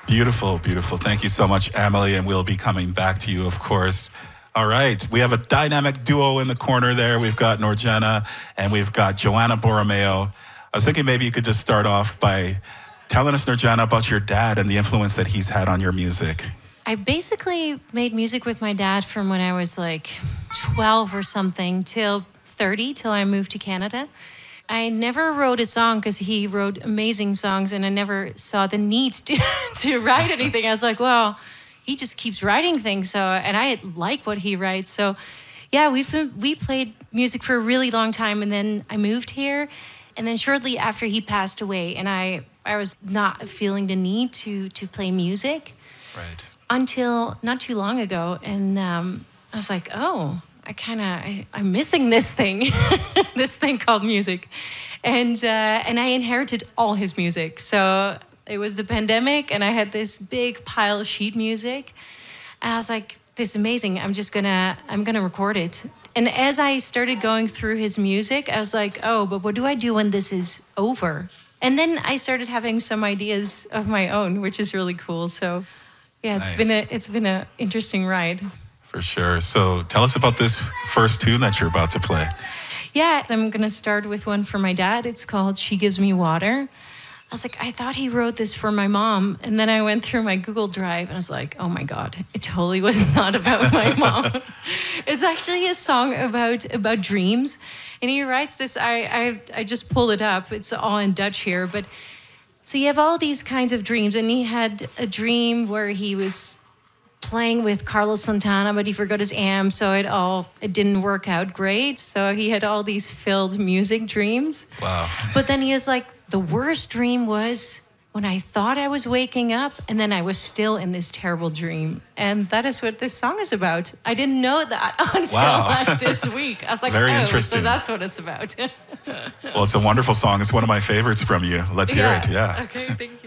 Beautiful, beautiful. Thank you so much, Emily, and we'll be coming back to you, of course. All right, we have a dynamic duo in the corner there. We've got Norjena and we've got Joanna Borromeo. I was thinking maybe you could just start off by telling us, Norjena, about your dad and the influence that he's had on your music. I basically made music with my dad from when I was like 12 or something till 30, till I moved to Canada. I never wrote a song because he wrote amazing songs and I never saw the need to write anything. I was like, well, he just keeps writing things. So, and I like what he writes. So yeah, we played music for a really long time and then I moved here. And then shortly after he passed away and I was not feeling the need to play music. Right. Until not too long ago. And I was like, oh, I'm missing this thing, this thing called music. And I inherited all his music. So it was the pandemic and I had this big pile of sheet music. And I was like, this is amazing. I'm gonna record it. And as I started going through his music, I was like, oh, but what do I do when this is over? And then I started having some ideas of my own, which is really cool. So yeah, it's been an interesting ride. For sure. So tell us about this first tune that you're about to play. Yeah, I'm going to start with one for my dad. It's called She Gives Me Water. I was like, I thought he wrote this for my mom. And then I went through my Google Drive and I was like, oh my God, it totally was not about my mom. It's actually a song about dreams. And he writes this, I just pulled it up. It's all in Dutch here. But so you have all these kinds of dreams. And he had a dream where he was playing with Carlos Santana, but he forgot his amp, so it didn't work out great. So he had all these filled music dreams. Wow. But then he was like, the worst dream was when I thought I was waking up and then I was still in this terrible dream. And that is what this song is about. I didn't know that until like this week. I was like, Very oh, interesting. So that's what it's about. Well, it's a wonderful song. It's one of my favorites from you. Let's hear it. Yeah. Okay, thank you.